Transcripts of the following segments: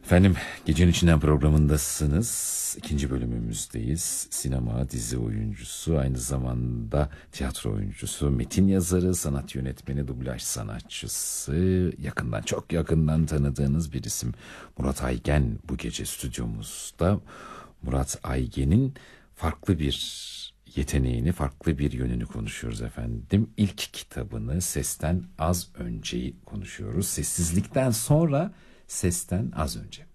Efendim, Gecenin İçinden programındasınız. İkinci bölümümüzdeyiz. Sinema, dizi oyuncusu, aynı zamanda tiyatro oyuncusu, metin yazarı, sanat yönetmeni, dublaj sanatçısı, çok yakından tanıdığınız bir isim. Murat Aygen bu gece stüdyomuzda. Murat Aygen'in farklı bir yeteneğini, farklı bir yönünü konuşuyoruz efendim. İlk kitabını, Sesten Az Önce'yi konuşuyoruz. Sessizlikten sonra, sesten az önce.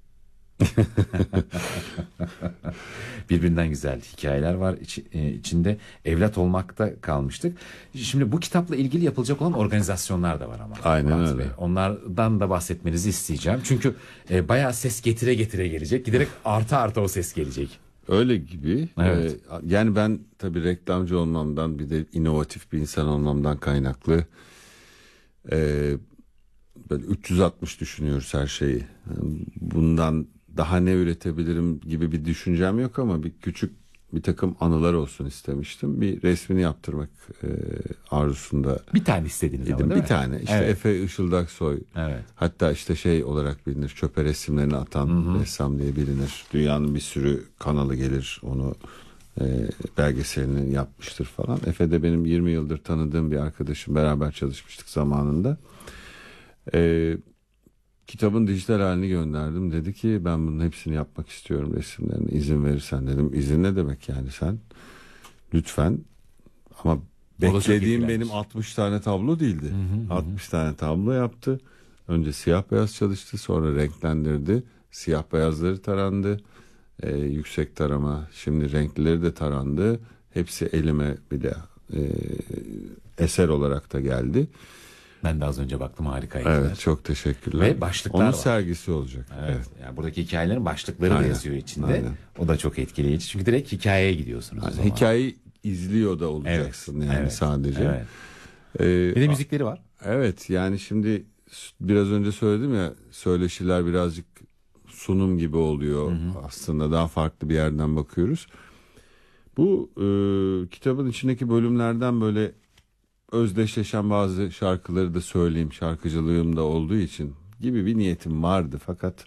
Birbirinden güzel hikayeler var içinde. Evlat olmakta kalmıştık. Şimdi bu kitapla ilgili yapılacak olan organizasyonlar da var ama. Aynen Murat öyle. Bey. Onlardan da bahsetmenizi isteyeceğim. Çünkü bayağı ses getire gelecek. Giderek arta o ses gelecek. Öyle gibi. Evet. Yani ben tabii reklamcı olmamdan, bir de inovatif bir insan olmamdan kaynaklı böyle 360 düşünüyoruz her şeyi. Bundan daha ne üretebilirim gibi bir düşüncem yok ama bir takım anılar olsun istemiştim. Bir resmini yaptırmak arzusunda. Bir tane istediniz ama, değil mi? Bir tane. İşte evet. Efe Işıldaksoy. Evet. Hatta işte şey olarak bilinir. Çöpe resimlerini atan ressam diye bilinir. Dünyanın bir sürü kanalı gelir onu belgeselini yapmıştır falan. Efe de benim 20 yıldır tanıdığım bir arkadaşım. Beraber çalışmıştık zamanında. Kitabın dijital halini gönderdim. Dedi ki ben bunun hepsini yapmak istiyorum, resimlerini, izin verirsen. Dedim izin ne demek yani, sen lütfen. Ama beklediğim benim 60 tane tablo değildi. 60 tane tablo yaptı. Önce siyah beyaz çalıştı, sonra renklendirdi. Siyah beyazları tarandı. Yüksek tarama, şimdi renklileri de tarandı. Hepsi elime bir de eser olarak da geldi. Ben de az önce baktım, harikaydı. Evet, çok teşekkürler. Ve başlıklar Onun var. sergisi olacak. Evet. Yani buradaki hikayelerin başlıkları da yazıyor içinde. Aynen. O da çok etkileyici. Çünkü direkt hikayeye gidiyorsunuz. Yani hikayeyi izliyor da olacaksın sadece. Evet. Bir de müzikleri var. Evet, yani şimdi biraz önce söyledim ya, söyleşiler birazcık sunum gibi oluyor. Aslında daha farklı bir yerden bakıyoruz. Bu kitabın içindeki bölümlerden böyle özdeşleşen bazı şarkıları da söyleyeyim, şarkıcılığım da olduğu için gibi bir niyetim vardı. Fakat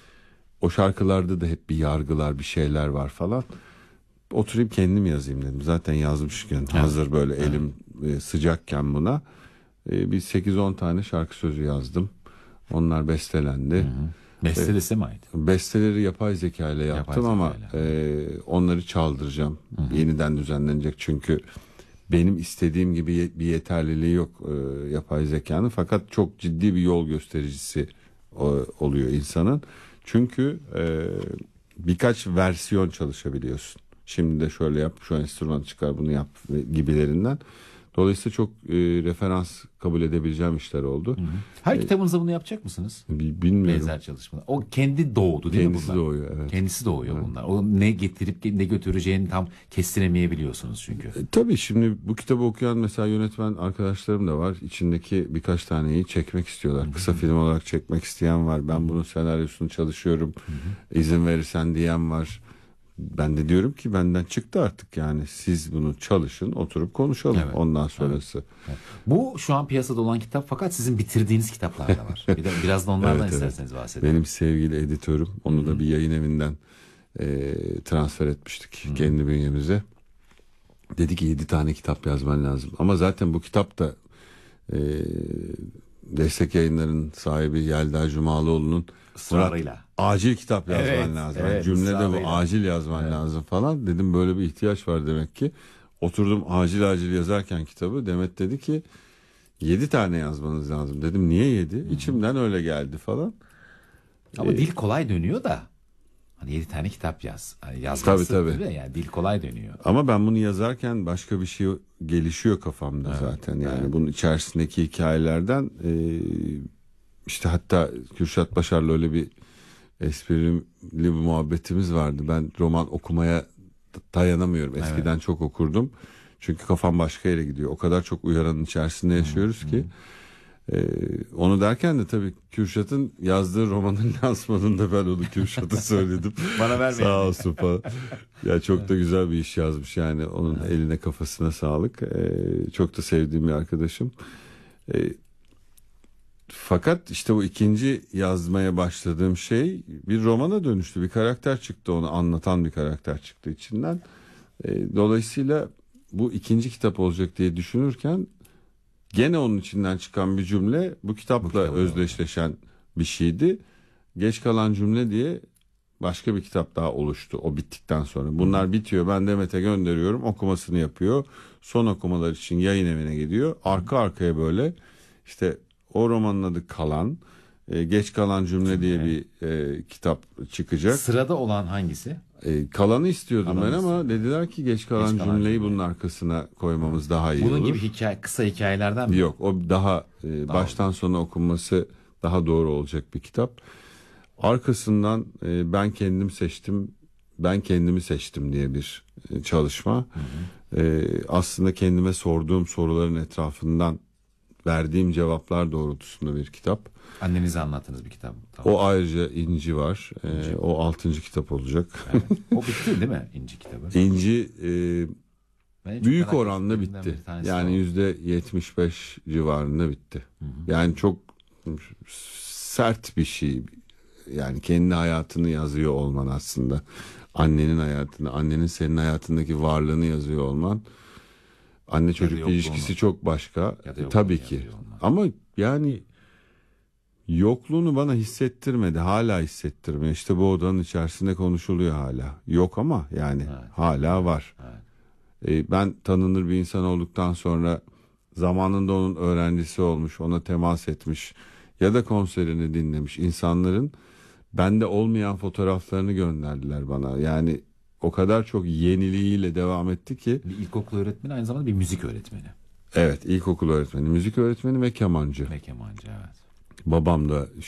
o şarkılarda da hep bir yargılar, bir şeyler var falan. Oturayım kendim yazayım dedim. Zaten yazmışken hazır böyle elim sıcakken buna bir 8-10 tane şarkı sözü yazdım. Onlar bestelendi. Bestelesi mi ait? Besteleri yapay zeka ile yaptım ama onları çaldıracağım. Yeniden düzenlenecek çünkü benim istediğim gibi bir yeterliliği yok yapay zekanın. Fakat çok ciddi bir yol göstericisi oluyor insanın. Çünkü birkaç versiyon çalışabiliyorsun. Şimdi de şöyle yap, şu enstrümanı çıkar, bunu yap gibilerinden. Dolayısıyla çok referans kabul edebileceğim işler oldu. Her kitabınızda bunu yapacak mısınız? Bilmiyorum. Benzer çalışmalar. O kendi doğdu değil mi bunlar? Kendisi doğuyor, evet. Kendisi doğuyor bunlar. O ne getirip ne götüreceğini tam kestiremeyebiliyorsunuz çünkü. Tabii şimdi bu kitabı okuyan mesela yönetmen arkadaşlarım da var. İçindeki birkaç taneyi çekmek istiyorlar. Kısa film olarak çekmek isteyen var. Ben bunun senaryosunu çalışıyorum. İzin verirsen diyen var. Ben de diyorum ki benden çıktı artık, yani siz bunu çalışın, oturup konuşalım ondan sonrası. Evet. Bu şu an piyasada olan kitap, fakat sizin bitirdiğiniz kitaplar da var. Biraz da onlardan isterseniz bahsedelim. Benim sevgili editörüm, onu da bir yayın evinden transfer etmiştik kendi bünyemize. Dedi ki 7 tane kitap yazman lazım. Ama zaten bu kitap da Destek Yayınları'nın sahibi Yelda Cumalıoğlu'nun ısrarıyla acil kitap yazman lazım. Evet, cümlede bu acil yazman lazım falan. Dedim böyle bir ihtiyaç var demek ki. Oturdum acil yazarken kitabı. Demet dedi ki 7 tane yazmanız lazım. Dedim niye 7? İçimden öyle geldi falan. Ama dil kolay dönüyor da. Hani 7 tane kitap yaz. Hani yazması tabii. Yani dil kolay dönüyor. Ama ben bunu yazarken başka bir şey gelişiyor kafamda zaten. Yani bunun içerisindeki hikayelerden işte hatta Kürşat Başar'la öyle bir esprili bir muhabbetimiz vardı. Ben roman okumaya dayanamıyorum. Eskiden çok okurdum. Çünkü kafam başka yere gidiyor. O kadar çok uyaranın içerisinde yaşıyoruz ki. Onu derken de tabii Kürşat'ın yazdığı romanın lansmanında ben onu Kürşat'a söyledim. Bana vermeyin. Sağ olsun falan. Ya çok da güzel bir iş yazmış yani. Onun eline kafasına sağlık. Çok da sevdiğim bir arkadaşım. Fakat işte bu ikinci yazmaya başladığım şey bir romana dönüştü. Bir karakter çıktı, onu anlatan bir karakter çıktı içinden. Dolayısıyla bu ikinci kitap olacak diye düşünürken gene onun içinden çıkan bir cümle bu kitapla özdeşleşen bir şeydi. Geç kalan cümle diye başka bir kitap daha oluştu o bittikten sonra. Bunlar bitiyor, ben Demet'e gönderiyorum, okumasını yapıyor. Son okumalar için yayın evine gidiyor. Arka arkaya böyle işte o romanın adı Kalan, Geç Kalan Cümle diye bir kitap çıkacak. Sırada olan hangisi? Kalanı istiyordum ben ama dediler ki geç kalan cümleyi bunun arkasına koymamız daha iyi olur. Bunun gibi kısa hikayelerden mi? Yok, o daha baştan sona okunması daha doğru olacak bir kitap. Arkasından ben kendimi seçtim diye bir çalışma. Aslında kendime sorduğum soruların etrafından verdiğim cevaplar doğrultusunda bir kitap. Annenize anlattığınız bir kitap. Tamam. O ayrıca İnci var. O 6. kitap olacak. Evet. O bitti değil mi İnci kitabı? İnci büyük oranla bitti. Yani %75 civarında bitti. Yani çok sert bir şey. Yani kendi hayatını yazıyor olman aslında. Annenin hayatını, annenin senin hayatındaki varlığını yazıyor olman. Anne çocuk ilişkisi çok başka. Tabii ki. Ama yani yokluğunu bana hissettirmedi. Hala hissettirmiyor. İşte bu odanın içerisinde konuşuluyor hala. Yok ama yani hala var. Ben tanınır bir insan olduktan sonra zamanında onun öğrencisi olmuş, ona temas etmiş ya da konserini dinlemiş insanların bende olmayan fotoğraflarını gönderdiler bana. Yani o kadar çok yeniliğiyle devam etti ki. Bir ilkokul öğretmeni, aynı zamanda bir müzik öğretmeni. Evet, ilkokul öğretmeni, müzik öğretmeni ve kemancı. Ve kemancı, evet. Babam da